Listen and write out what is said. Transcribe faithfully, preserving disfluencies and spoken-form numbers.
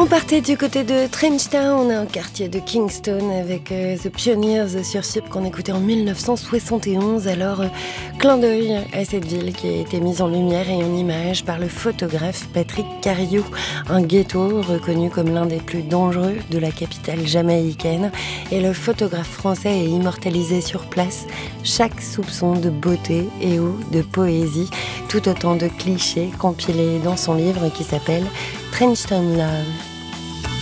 On partait du côté de Trenchtown, un quartier de Kingston, avec euh, The Pioneers sur Sup qu'on écoutait en dix-neuf cent soixante et onze. Alors, euh, clin d'œil à cette ville qui a été mise en lumière et en image par le photographe Patrick Cariou. Un ghetto reconnu comme l'un des plus dangereux de la capitale jamaïcaine. Et le photographe français a immortalisé sur place chaque soupçon de beauté et ou de poésie, tout autant de clichés compilés dans son livre qui s'appelle Trenchtown Love.